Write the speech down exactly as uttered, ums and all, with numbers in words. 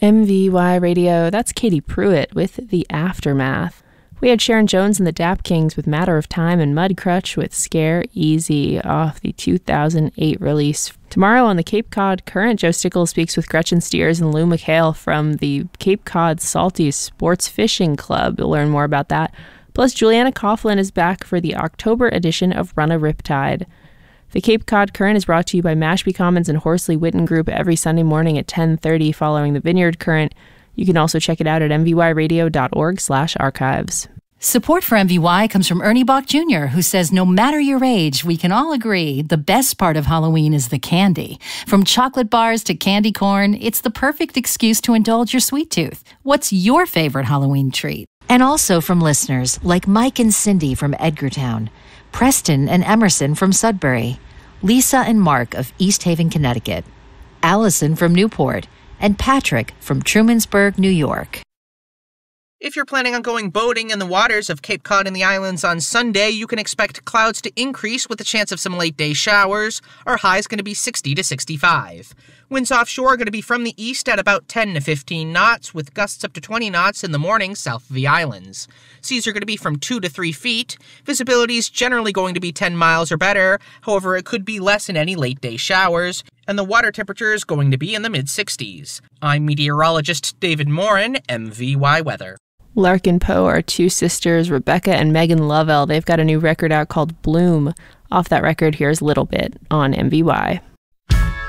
M V Y Radio, that's Katie Pruitt with The Aftermath. We had Sharon Jones and the Dap Kings with Matter of Time and Mudcrutch with Scare Easy off the two thousand eight release. Tomorrow on the Cape Cod Current, Joe Stickles speaks with Gretchen Steers and Lou McHale from the Cape Cod Salty Sports Fishing Club. You'll learn more about that. Plus, Juliana Coughlin is back for the October edition of Run a Riptide. The Cape Cod Current is brought to you by Mashpee Commons and Horsley Witten Group every Sunday morning at ten thirty following the Vineyard Current. You can also check it out at m v y radio dot org slash archives. Support for M V Y comes from Ernie Bach Junior, who says no matter your age, we can all agree the best part of Halloween is the candy. From chocolate bars to candy corn, it's the perfect excuse to indulge your sweet tooth. What's your favorite Halloween treat? And also from listeners like Mike and Cindy from Edgartown, Preston and Emerson from Sudbury, Lisa and Mark of East Haven, Connecticut, Allison from Newport, and Patrick from Trumansburg, New York. If you're planning on going boating in the waters of Cape Cod and the islands on Sunday, you can expect clouds to increase with a chance of some late-day showers. Our high is going to be sixty to sixty-five. Winds offshore are going to be from the east at about ten to fifteen knots, with gusts up to twenty knots in the morning south of the islands. Seas are going to be from two to three feet. Visibility is generally going to be ten miles or better. However, it could be less in any late-day showers. And the water temperature is going to be in the mid-sixties. I'm meteorologist David Morin, M V Y Weather. Larkin Poe are two sisters, Rebecca and Megan Lovell. They've got a new record out called Bloom. Off that record, here's Little Bit on M V Y.